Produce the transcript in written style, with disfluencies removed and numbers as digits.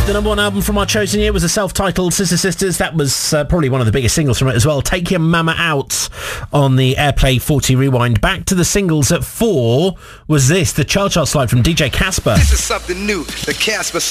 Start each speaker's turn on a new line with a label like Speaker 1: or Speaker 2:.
Speaker 1: The number one album from our chosen year was a self-titled Sister Sisters. That was probably one of the biggest singles from it as well. Take Your Mama Out on the Airplay 40 Rewind. Back to the singles at 4 was this, the chart slide from DJ Casper.
Speaker 2: This is something new, the Casper